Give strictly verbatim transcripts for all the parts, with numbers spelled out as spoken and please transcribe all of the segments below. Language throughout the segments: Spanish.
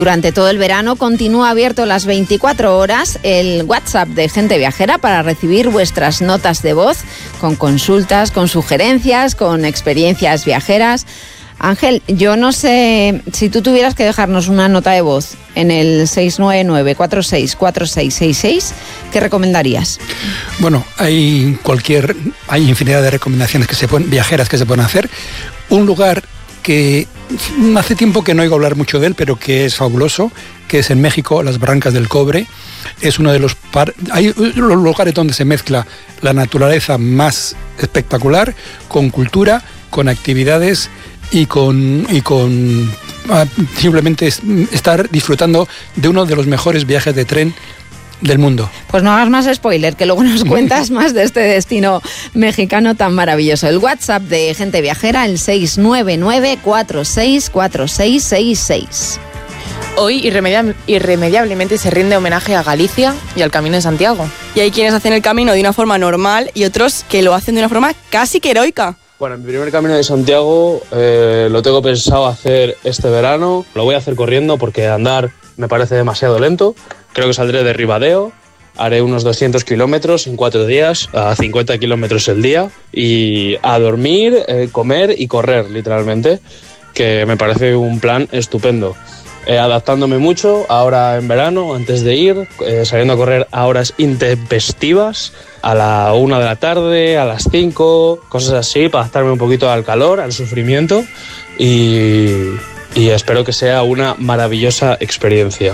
Durante todo el verano continúa abierto las veinticuatro horas el WhatsApp de Gente Viajera para recibir vuestras notas de voz con consultas, con sugerencias, con experiencias viajeras. Ángel, yo no sé, si tú tuvieras que dejarnos una nota de voz en el seis nueve nueve, cuatro seis cuatro seis seis seis, ¿qué recomendarías? Bueno, hay cualquier, hay infinidad de recomendaciones que se pueden, viajeras que se pueden hacer. Un lugar que hace tiempo que no oigo hablar mucho de él, pero que es fabuloso, que es en México, las Barrancas del Cobre. Es uno de los, par... hay los lugares donde se mezcla la naturaleza más espectacular con cultura, con actividades y con, y con ah, simplemente estar disfrutando de uno de los mejores viajes de tren del mundo. Pues no hagas más spoiler, que luego nos cuentas más de este destino mexicano tan maravilloso. El WhatsApp de Gente Viajera, el seis nueve nueve, cuatro seis cuatro seis seis seis. Hoy irremediable, irremediablemente se rinde homenaje a Galicia y al Camino de Santiago. Y hay quienes hacen el camino de una forma normal y otros que lo hacen de una forma casi que heroica. Bueno, mi primer Camino de Santiago eh, lo tengo pensado hacer este verano. Lo voy a hacer corriendo porque andar me parece demasiado lento. Creo que saldré de Ribadeo, haré unos doscientos kilómetros en cuatro días, a cincuenta kilómetros el día, y a dormir, eh, comer y correr, literalmente, que me parece un plan estupendo. Eh, adaptándome mucho ahora en verano, antes de ir, eh, saliendo a correr a horas intempestivas, a la una de la tarde, a las cinco, cosas así, para adaptarme un poquito al calor, al sufrimiento, y, y espero que sea una maravillosa experiencia.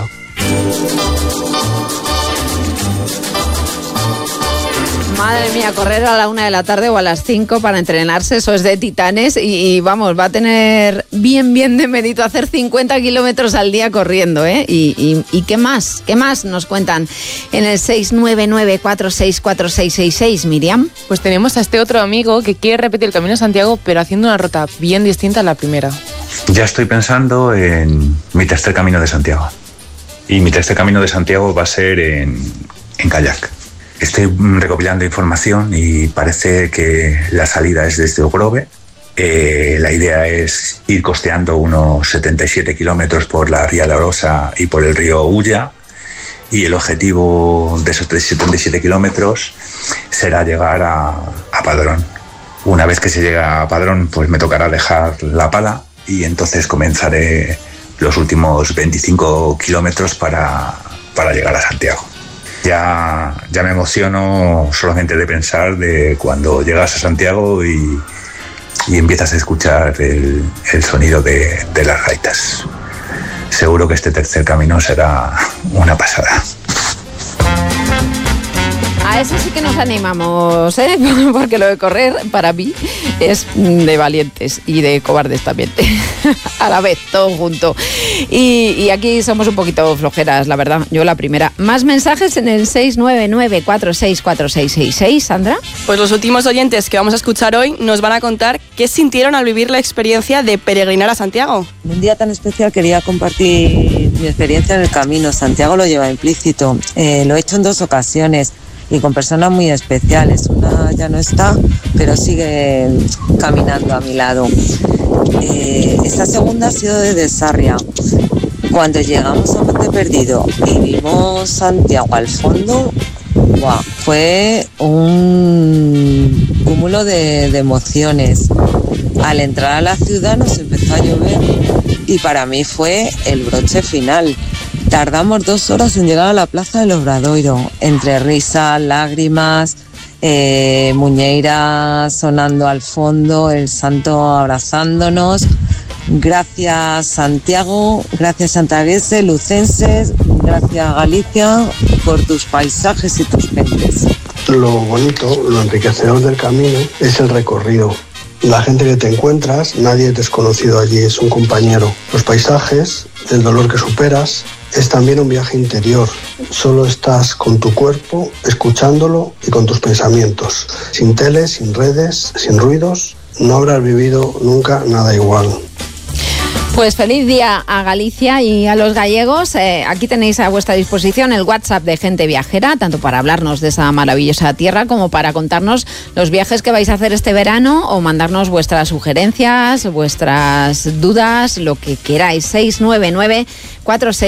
Madre mía, correr a la una de la tarde o a las cinco para entrenarse, eso es de titanes y, y vamos, va a tener bien, bien de mérito hacer cincuenta kilómetros al día corriendo, ¿eh? Y, y, y ¿qué más? ¿Qué más nos cuentan en el seis nueve nueve, cuatro seis cuatro seis seis seis, Miriam? Pues tenemos a este otro amigo que quiere repetir el Camino de Santiago, pero haciendo una ruta bien distinta a la primera. Ya estoy pensando en mi tercer Camino de Santiago. Y mi tercer Camino de Santiago va a ser en, en kayak. Estoy recopilando información y parece que la salida es desde Ogrove. Eh, la idea es ir costeando unos setenta y siete kilómetros por la Ría Dolorosa y por el río Ulla. Y el objetivo de esos setenta y siete kilómetros será llegar a, a Padrón. Una vez que se llega a Padrón, pues me tocará dejar la pala y entonces comenzaré los últimos veinticinco kilómetros para, para llegar a Santiago. Ya, ya me emociono solamente de pensar de cuando llegas a Santiago y, y empiezas a escuchar el, el sonido de, de las gaitas. Seguro que este tercer camino será una pasada. A eso sí que nos animamos, ¿eh? Porque lo de correr para mí es de valientes y de cobardes también, a la vez, todo junto. Y, y aquí somos un poquito flojeras, la verdad, yo la primera. Más mensajes en el seis nueve nueve, cuatro seis cuatro seis seis seis, Sandra. Pues los últimos oyentes que vamos a escuchar hoy nos van a contar qué sintieron al vivir la experiencia de peregrinar a Santiago. En un día tan especial quería compartir mi experiencia en el camino. Santiago lo lleva implícito, eh, lo he hecho en dos ocasiones y con personas muy especiales. Una ya no está, pero sigue caminando a mi lado. Eh, esta segunda ha sido de Sarria. Cuando llegamos a Monte Perdido y vimos Santiago al fondo, wow, fue un cúmulo de, de emociones. Al entrar a la ciudad nos empezó a llover y para mí fue el broche final. Tardamos dos horas en llegar a la plaza del Obradoiro, entre risas, lágrimas, eh, muñeiras sonando al fondo, el santo abrazándonos. Gracias Santiago, gracias santiagueses, lucenses, gracias Galicia por tus paisajes y tus gentes. Lo bonito, lo enriquecedor del camino es el recorrido. La gente que te encuentras, nadie es desconocido allí, es un compañero. Los paisajes, el dolor que superas, es también un viaje interior. Solo estás con tu cuerpo, escuchándolo y con tus pensamientos. Sin tele, sin redes, sin ruidos, no habrás vivido nunca nada igual. Pues feliz día a Galicia y a los gallegos. Eh, aquí tenéis a vuestra disposición el WhatsApp de Gente Viajera, tanto para hablarnos de esa maravillosa tierra como para contarnos los viajes que vais a hacer este verano o mandarnos vuestras sugerencias, vuestras dudas, lo que queráis. seis nueve nueve cuatro seis